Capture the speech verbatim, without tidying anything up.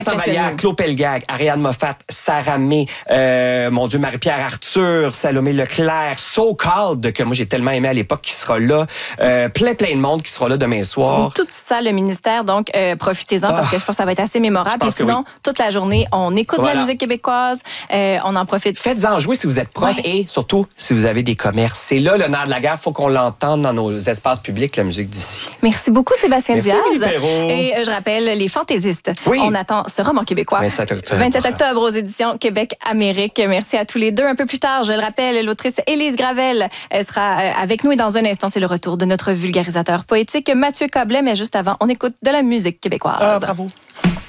Vincent Vallière, Claude Pelgag, Ariane Moffat, Sarah May, euh, mon Dieu, Marie-Pierre Arthur, Salomé Leclerc, So Called, que moi j'ai tellement aimé à l'époque, qui sera là. Euh, plein, plein de monde qui sera là demain soir. Une toute petite salle, le ministère, donc euh, profitez-en ah, parce que je pense que ça va être assez mémorable. Puis sinon, oui. toute la journée, on écoute voilà. de la musique québécoise, euh, on en profite. Faites-en jouer si vous êtes prof ouais. et surtout si vous avez des commerces. C'est là le nerf de la guerre, il faut qu'on l'entende dans nos espaces publics, la musique d'ici. Merci beaucoup, Sébastien Merci, Diaz. Et euh, je rappelle, les fantaisistes, oui. on attend ce roman québécois. vingt-sept octobre. vingt-sept octobre aux éditions Québec-Amérique. Merci à tous les deux. Un peu plus tard, je le rappelle, l'autrice Élise Gravel elle sera avec nous et dans un instant, c'est le retour de notre vulgarisateur poétique Mathieu Coblet. Mais juste avant, on écoute de la musique québécoise. Ah, bravo.